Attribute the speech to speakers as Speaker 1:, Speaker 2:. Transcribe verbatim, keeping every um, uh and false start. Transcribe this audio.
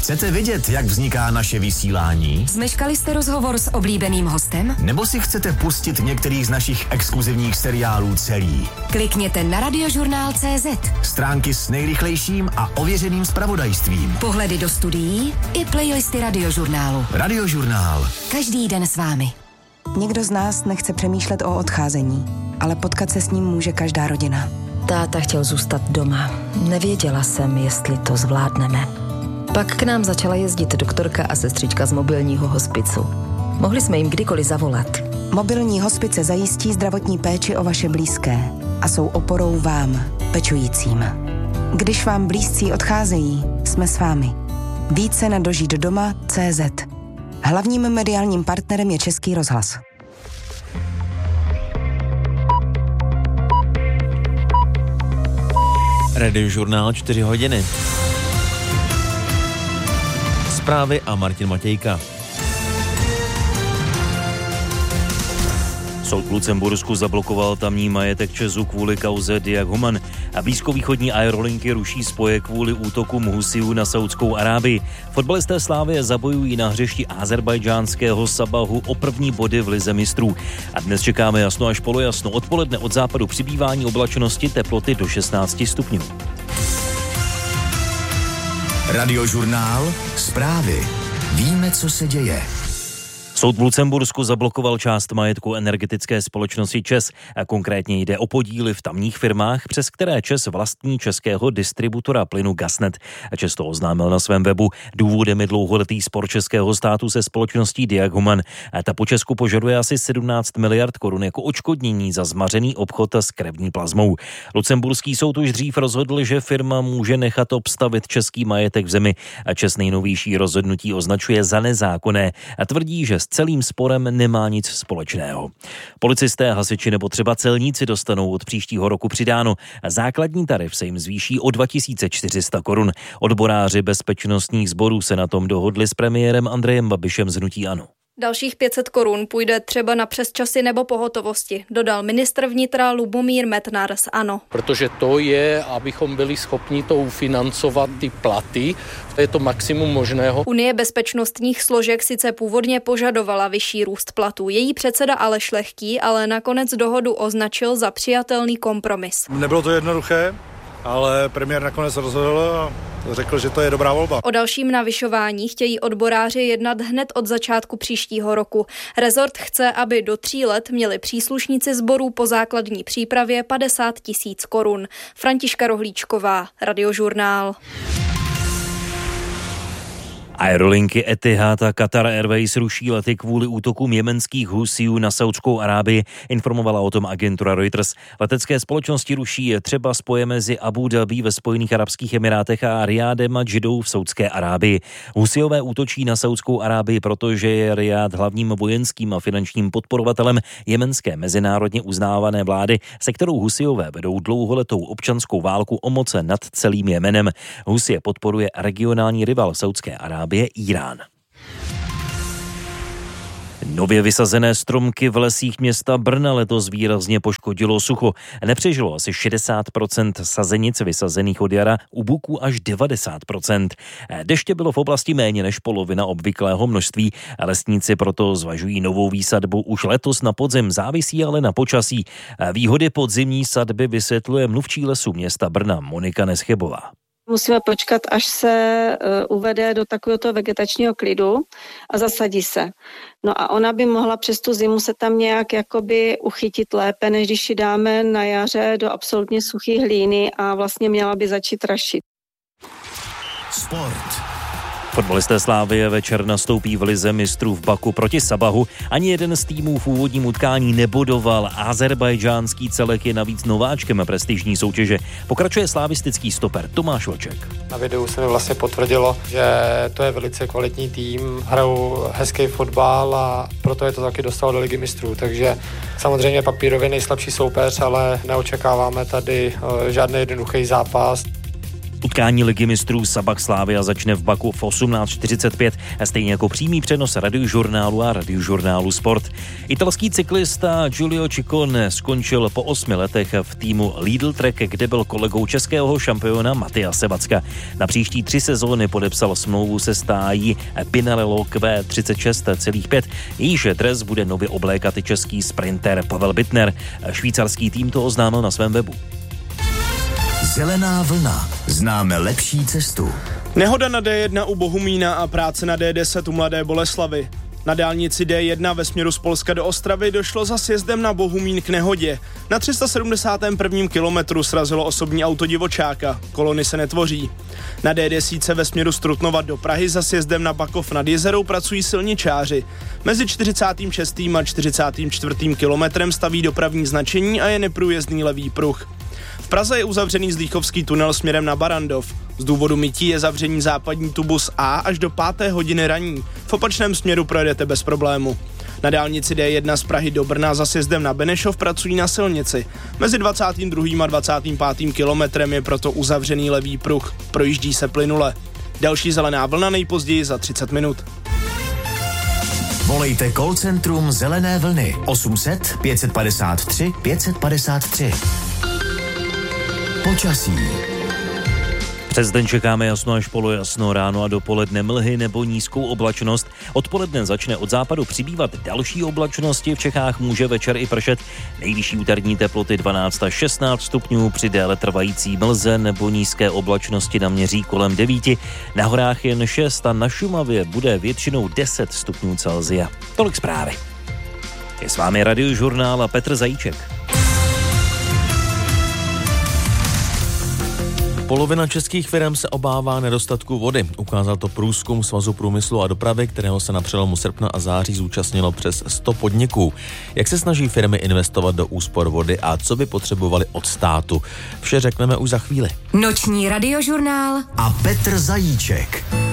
Speaker 1: Chcete vidět, jak vzniká naše vysílání?
Speaker 2: Zmeškali jste rozhovor s oblíbeným hostem?
Speaker 1: Nebo si chcete pustit některý z našich exkluzivních seriálů celý?
Speaker 2: Klikněte na radiožurnál tečka cé zet.
Speaker 1: Stránky s nejrychlejším a ověřeným zpravodajstvím.
Speaker 2: Pohledy do studií i playlisty Radiožurnálu.
Speaker 1: Radiožurnál.
Speaker 2: Každý den s vámi.
Speaker 3: Nikdo z nás nechce přemýšlet o odcházení, ale potkat se s ním může každá rodina.
Speaker 4: Táta chtěl zůstat doma. Nevěděla jsem, jestli to zvládneme. Pak k nám začala jezdit doktorka a sestřička z mobilního hospicu. Mohli jsme jim kdykoliv zavolat.
Speaker 3: Mobilní hospice zajistí zdravotní péči o vaše blízké a jsou oporou vám, pečujícím. Když vám blízcí odcházejí, jsme s vámi. Více na dožít doma tečka cé zet. Hlavním mediálním partnerem je Český rozhlas.
Speaker 5: Radiožurnál čtyři hodiny. Zprávy a Martin Matějka. Soud v Lucembursku zablokoval tamní majetek ČEZu kvůli kauze Diag Human a blízkovýchodní aerolinky ruší spoje kvůli útokům Husijů na Saudskou Arábii. Fotbalisté Slavie zabojují na hřišti azerbajdžánského Sabahu o první body v lize mistrů. A dnes čekáme jasno až polojasno. Odpoledne od západu přibývání oblačnosti, teploty do šestnáct stupňů.
Speaker 1: Radiožurnál. Zprávy. Víme, co se děje.
Speaker 5: Soud v Lucembursku zablokoval část majetku energetické společnosti ČEZ a konkrétně jde o podíly v tamních firmách, přes které ČEZ vlastní českého distributora plynu Gasnet. ČEZ to oznámil na svém webu. Důvodem je dlouholetý spor českého státu se společností Diag Human. A ta po Česku požaduje asi sedmnáct miliard korun jako odškodnění za zmařený obchod s krevní plazmou. Lucemburský soud už dřív rozhodl, že firma může nechat obstavit český majetek v zemi a ČEZ nejnovější rozhodnutí označuje za nezákonné a tvrdí, že s celým sporem nemá nic společného. Policisté, hasiči nebo třeba celníci dostanou od příštího roku přidáno. Základní tarif se jim zvýší o dva tisíce čtyři sta korun. Odboráři bezpečnostních sborů se na tom dohodli s premiérem Andrejem Babišem z hnutí ANO.
Speaker 6: Dalších pět set korun půjde třeba na přesčasy nebo pohotovosti, dodal ministr vnitra Lubomír Metnar z ANO.
Speaker 7: Protože to je, abychom byli schopni to ufinancovat ty platy, to je to maximum možného.
Speaker 6: Unie bezpečnostních složek sice původně požadovala vyšší růst platů. Její předseda Aleš Lehký ale nakonec dohodu označil za přijatelný kompromis.
Speaker 8: Nebylo to jednoduché, ale premiér nakonec rozhodl a řekl, že to je dobrá volba.
Speaker 6: O dalším navyšování chtějí odboráři jednat hned od začátku příštího roku. Rezort chce, aby do tří let měli příslušníci sborů po základní přípravě padesát tisíc korun. Františka Rohlíčková, Radiožurnál.
Speaker 5: Aerolinky Etihad a Qatar Airways ruší lety kvůli útokům jemenských Husijů na Saudskou Arábii, informovala o tom agentura Reuters. Letecké společnosti ruší třeba spoje mezi Abu Dhabi ve Spojených arabských emirátech a Rijádem a Džidou v Saudské Arábii. Husijové útočí na Saudskou Arábii, protože je Rijád hlavním vojenským a finančním podporovatelem jemenské mezinárodně uznávané vlády, se kterou Husijové vedou dlouholetou občanskou válku o moc nad celým Jemenem. Husije podporuje regionální rival Saudské Arábie Irán. Nově vysazené stromky v lesích města Brna letos výrazně poškodilo sucho. Nepřežilo asi šedesát procent sazenic vysazených od jara, u buků až devadesát procent. Deště bylo v oblasti méně než polovina obvyklého množství. Lesníci proto zvažují novou výsadbu už letos na podzim, závisí ale na počasí. Výhody podzimní sadby vysvětluje mluvčí lesů města Brna Monika Neschybová.
Speaker 9: Musíme počkat, až se uh, uvede do takovéhoto vegetačního klidu a zasadí se. No a ona by mohla přes tu zimu se tam nějak jakoby uchytit lépe, než když ji dáme na jaře do absolutně suchý hlíny a vlastně měla by začít rašit.
Speaker 1: Sport.
Speaker 5: Fotbalisté Slavie večer nastoupí v lize mistrů v Baku proti Sabahu. Ani jeden z týmů v úvodním utkání nebodoval. Azerbajdžánský celek je navíc nováčkem prestižní soutěže. Pokračuje slavistický stoper Tomáš Vlček.
Speaker 10: Na videu se mi vlastně potvrdilo, že to je velice kvalitní tým, hrajou hezký fotbal a proto je to taky dostalo do ligy mistrů. Takže samozřejmě papírově nejslabší soupeř, ale neočekáváme tady žádný jednoduchý zápas.
Speaker 5: Utkání ligy mistrů Sabah Slavia začne v Baku v osmnáct čtyřicet pět, stejně jako přímý přenos Radiožurnálu a Radiožurnálu Sport. Italský cyklista Giulio Ciccone skončil po osmi letech v týmu Lidl Trek, kde byl kolegou českého šampiona Matyase Vacka. Na příští tři sezóny podepsal smlouvu se stájí Pinarello Q třicet šest celá pět. Jejíž dres bude nově oblékat i český sprinter Pavel Bittner. Švýcarský tým to oznámil na svém webu.
Speaker 1: Zelená vlna. Známe lepší cestu.
Speaker 11: Nehoda na D jedna u Bohumína a práce na D deset u Mladé Boleslavi. Na dálnici D jedna ve směru z Polska do Ostravy došlo za sjezdem na Bohumín k nehodě. Na tři sta sedmdesátém prvním kilometru srazilo osobní auto divočáka. Kolony se netvoří. Na D deset ve směru z Trutnova do Prahy za sjezdem na Bakov nad Jezerou pracují silničáři. Mezi čtyřicátým šestým a čtyřicátým čtvrtým kilometrem staví dopravní značení a je neprůjezdný levý pruh. V Praze je uzavřený Zdýchovský tunel směrem na Barandov. Z důvodu mytí je zavření západní tubus A až do páté hodiny raní. V opačném směru projedete bez problému. Na dálnici D jedna z Prahy do Brna za sjezdem na Benešov pracují na silnici. Mezi dvacátým druhým a dvacátým pátým kilometrem je proto uzavřený levý pruh. Projíždí se plynule. Další zelená vlna nejpozději za třicet minut.
Speaker 1: Volejte call centrum Zelené vlny osm set pět padesát tři pět padesát tři. Počasí.
Speaker 5: Přes den čekáme jasno až polojasno, ráno a dopoledne mlhy nebo nízkou oblačnost. Odpoledne začne od západu přibývat další oblačnosti, v Čechách může večer i pršet. Nejvyšší úterní teploty dvanáct až šestnáct stupňů, při déle trvající mlze nebo nízké oblačnosti naměří kolem devíti. Na horách jen šest a na Šumavě bude většinou deset stupňů Celsia. Tolik zprávy. Je s vámi Radiožurnál a Petr Zajíček.
Speaker 12: Polovina českých firm se obává nedostatku vody. Ukázal to průzkum Svazu průmyslu a dopravy, kterého se na přelomu srpna a září zúčastnilo přes sto podniků. Jak se snaží firmy investovat do úspor vody a co by potřebovali od státu? Vše řekneme už za chvíli.
Speaker 2: Noční Radiožurnál
Speaker 1: a Petr Zajíček.